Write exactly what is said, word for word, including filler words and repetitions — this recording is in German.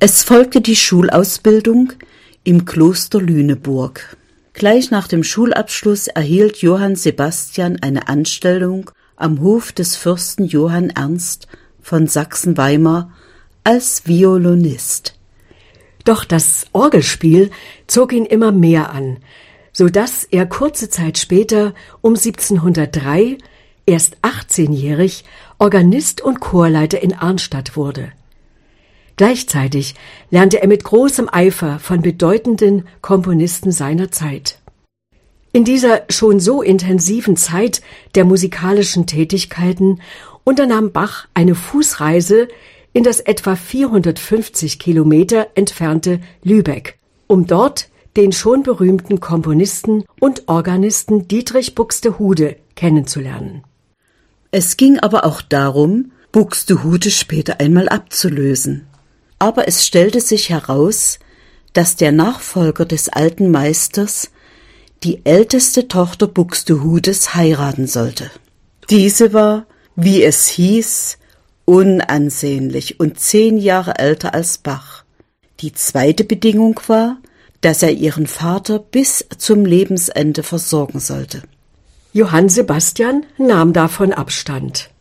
Es folgte die Schulausbildung im Kloster Lüneburg. Gleich nach dem Schulabschluss erhielt Johann Sebastian eine Anstellung am Hof des Fürsten Johann Ernst von Sachsen-Weimar als Violinist. Doch das Orgelspiel zog ihn immer mehr an, so dass er kurze Zeit später, um siebzehnhundertdrei, erst achtzehnjährig, Organist und Chorleiter in Arnstadt wurde. Gleichzeitig lernte er mit großem Eifer von bedeutenden Komponisten seiner Zeit. In dieser schon so intensiven Zeit der musikalischen Tätigkeiten unternahm Bach eine Fußreise in das etwa vierhundertfünfzig Kilometer entfernte Lübeck, um dort den schon berühmten Komponisten und Organisten Dietrich Buxtehude kennenzulernen. Es ging aber auch darum, Buxtehude später einmal abzulösen. Aber es stellte sich heraus, dass der Nachfolger des alten Meisters die älteste Tochter Buxtehudes heiraten sollte. Diese war, wie es hieß, unansehnlich und zehn Jahre älter als Bach. Die zweite Bedingung war, dass er ihren Vater bis zum Lebensende versorgen sollte. Johann Sebastian nahm davon Abstand.